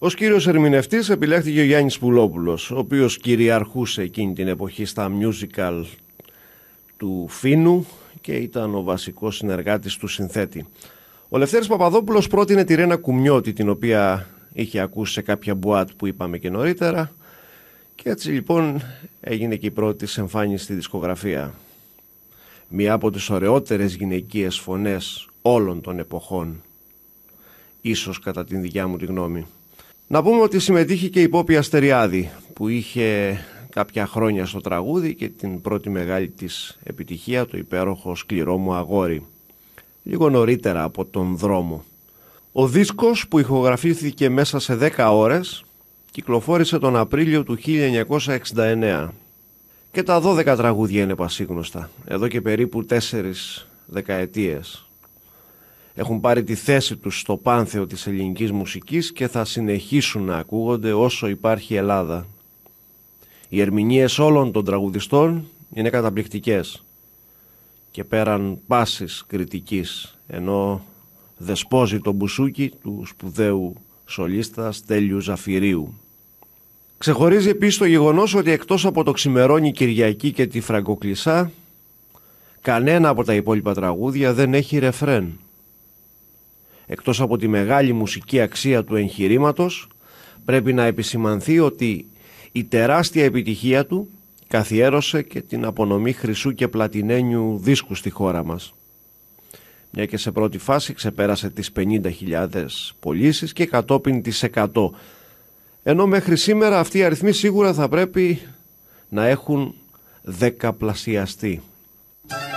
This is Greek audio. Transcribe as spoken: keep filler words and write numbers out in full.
Ως κύριος ερμηνευτής επιλέχθηκε ο Γιάννης Πουλόπουλος, ο οποίος κυριαρχούσε εκείνη την εποχή στα musical του Φίνου και ήταν ο βασικός συνεργάτης του συνθέτη. Ο Λευτέρης Παπαδόπουλος πρότεινε τη Ρένα Κουμιώτη, την οποία είχε ακούσει σε κάποια μπουάτ που είπαμε και νωρίτερα, και έτσι λοιπόν έγινε και η πρώτη της εμφάνιση στη δισκογραφία. Μία από τις ωραιότερες γυναικείες φωνές όλων των εποχών, ίσως κατά την δικιά μου τη γνώμη. Να πούμε ότι συμμετείχε και η Πόπη Αστεριάδη, που είχε κάποια χρόνια στο τραγούδι και την πρώτη μεγάλη της επιτυχία, το υπέροχο «Σκληρό μου αγόρι», λίγο νωρίτερα από τον δρόμο. Ο δίσκος, που ηχογραφήθηκε μέσα σε δέκα ώρες, κυκλοφόρησε τον Απρίλιο του χίλια εννιακόσια εξήντα εννέα και τα δώδεκα τραγούδια είναι πασίγνωστα, εδώ και περίπου τέσσερις δεκαετίες. Έχουν πάρει τη θέση τους στο πάνθεο της ελληνικής μουσικής και θα συνεχίσουν να ακούγονται όσο υπάρχει Ελλάδα. Οι ερμηνείες όλων των τραγουδιστών είναι καταπληκτικές και πέραν πάσης κριτικής, ενώ δεσπόζει το μπουσούκι του σπουδαίου σολίστα Στέλιου Ζαφυρίου. Ξεχωρίζει επίσης το γεγονός ότι εκτός από το «Ξημερώνει Κυριακή» και τη «Φραγκοκλεισά», κανένα από τα υπόλοιπα τραγούδια δεν έχει ρεφρέν. Εκτός από τη μεγάλη μουσική αξία του εγχειρήματος, πρέπει να επισημανθεί ότι η τεράστια επιτυχία του καθιέρωσε και την απονομή χρυσού και πλατινένιου δίσκου στη χώρα μας. Μια και σε πρώτη φάση ξεπέρασε τις πενήντα χιλιάδες πωλήσεις και κατόπιν τις εκατό. Ενώ μέχρι σήμερα αυτοί οι αριθμοί σίγουρα θα πρέπει να έχουν δεκαπλασιαστεί.